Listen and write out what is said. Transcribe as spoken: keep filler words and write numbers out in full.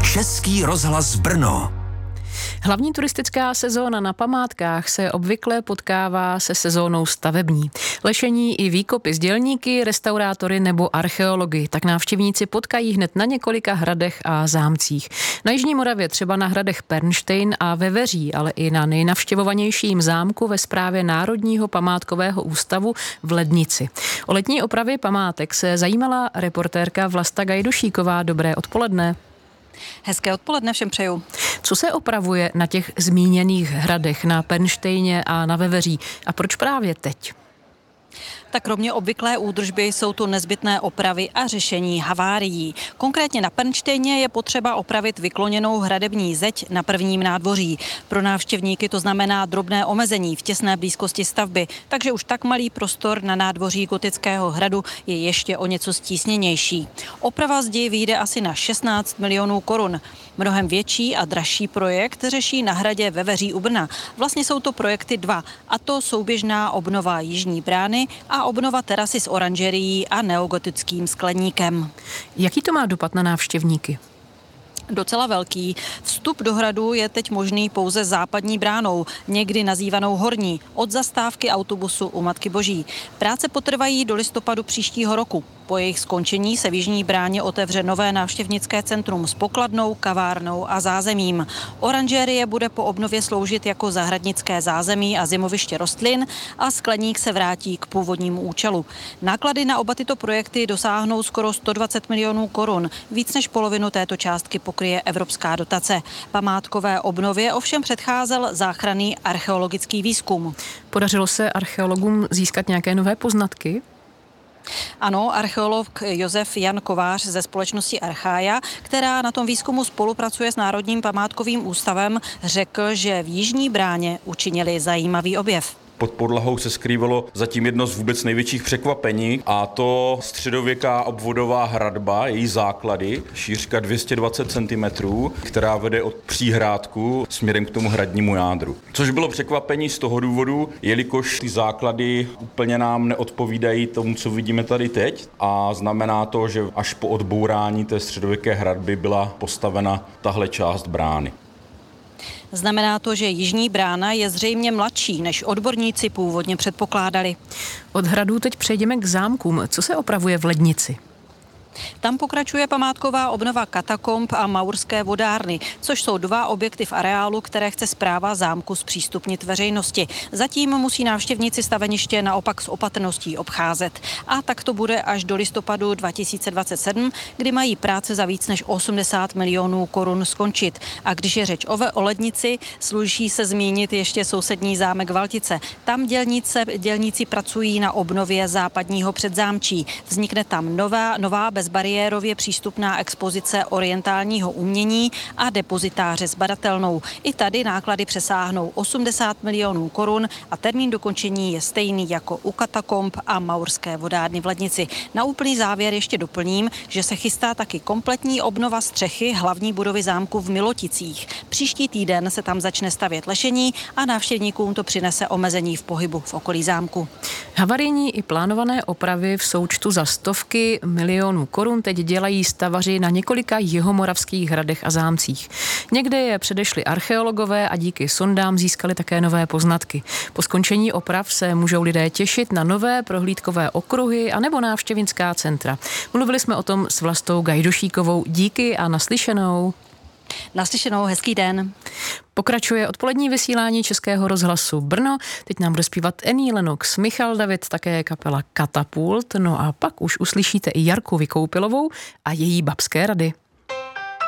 Český rozhlas Brno. Hlavní turistická sezóna na památkách se obvykle potkává se sezónou stavební. Lešení i výkopy s dělníky, restaurátory nebo archeology, tak návštěvníci potkají hned na několika hradech a zámcích. Na Jižní Moravě třeba na hradech Pernštejn a Veveří, ale i na nejnavštěvovanějším zámku ve správě Národního památkového ústavu v Lednici. O letní opravy památek se zajímala reportérka Vlasta Gajdušíková. Dobré odpoledne. Hezké odpoledne všem přeju. Co se opravuje na těch zmíněných hradech, na Pernštejně a na Veveří a proč právě teď? Tak kromě obvyklé údržby jsou tu nezbytné opravy a řešení havárií. Konkrétně na Pernštejně je potřeba opravit vykloněnou hradební zeď na prvním nádvoří. Pro návštěvníky to znamená drobné omezení v těsné blízkosti stavby, takže už tak malý prostor na nádvoří gotického hradu je ještě o něco stísněnější. Oprava zdi vyjde asi na šestnáct milionů korun. Mnohem větší a dražší projekt řeší na hradě Veveří u Brna. Vlastně jsou to projekty dva, a to souběžná obnova jižní brány a obnova terasy s oranžerií a neogotickým skleníkem. Jaký to má dopad na návštěvníky? Docela velký. Vstup do hradu je teď možný pouze západní bránou, někdy nazývanou horní, od zastávky autobusu u Matky Boží. Práce potrvají do listopadu příštího roku. Po jejich skončení se v jižní bráně otevře nové návštěvnické centrum s pokladnou, kavárnou a zázemím. Oranžerie bude po obnově sloužit jako zahradnické zázemí a zimoviště rostlin a skleník se vrátí k původnímu účelu. Náklady na oba tyto projekty dosáhnou skoro sto dvacet milionů korun. Víc než polovinu této částky pokryje evropská dotace. Památkové obnově ovšem předcházel záchranný archeologický výzkum. Podařilo se archeologům získat nějaké nové poznatky? Ano, archeolog Josef Jan Kovář ze společnosti Archaia, která na tom výzkumu spolupracuje s Národním památkovým ústavem, řekl, že v jižní bráně učinili zajímavý objev. Pod podlahou se skrývalo zatím jedno z vůbec největších překvapení, a to středověká obvodová hradba, její základy, šířka dvě stě dvacet centimetrů, která vede od příhrádku směrem k tomu hradnímu jádru. Což bylo překvapení z toho důvodu, jelikož ty základy úplně nám neodpovídají tomu, co vidíme tady teď, a znamená to, že až po odbourání té středověké hradby byla postavena tahle část brány. Znamená to, že jižní brána je zřejmě mladší, než odborníci původně předpokládali. Od hradů teď přejdeme k zámkům. Co se opravuje v Lednici? Tam pokračuje památková obnova katakomb a maurské vodárny, což jsou dva objekty v areálu, které chce správa zámku zpřístupnit veřejnosti. Zatím musí návštěvníci staveniště naopak s opatrností obcházet. A tak to bude až do listopadu dva tisíce dvacet sedm, kdy mají práce za víc než osmdesát milionů korun skončit. A když je řeč o, o Lednici, sluší se zmínit ještě sousední zámek Valtice. Tam dělnice, dělníci pracují na obnově západního předzámčí. Vznikne tam nová, nová bezbariérově přístupná expozice orientálního umění a depozitáře s badatelnou. I tady náklady přesáhnou osmdesát milionů korun a termín dokončení je stejný jako u katakomb a maurské vodárny v Lednici. Na úplný závěr ještě doplním, že se chystá taky kompletní obnova střechy hlavní budovy zámku v Miloticích. Příští týden se tam začne stavět lešení a návštěvníkům to přinese omezení v pohybu v okolí zámku. Havarijní i plánované opravy v součtu za stovky milionů korun teď dělají stavaři na několika jihomoravských hradech a zámcích. Někde je předešli archeologové a díky sondám získali také nové poznatky. Po skončení oprav se můžou lidé těšit na nové prohlídkové okruhy anebo návštěvnická centra. Mluvili jsme o tom s Vlastou Gajdušíkovou. Díky a naslyšenou. Naslyšenou, hezký den. Pokračuje odpolední vysílání Českého rozhlasu Brno. Teď nám bude zpívat Annie Lennox, Michal David, také kapela Katapult. No a pak už uslyšíte i Jarku Vykoupilovou a její babské rady.